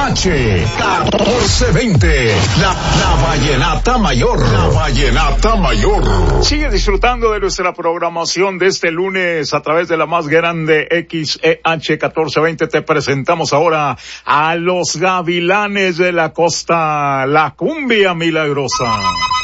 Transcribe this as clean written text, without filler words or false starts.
1420, la Vallenata Mayor. La Vallenata Mayor. Sigue disfrutando de nuestra programación de este lunes a través de la más grande XEH 1420. Te presentamos ahora a los Gavilanes de la Costa, la cumbia milagrosa.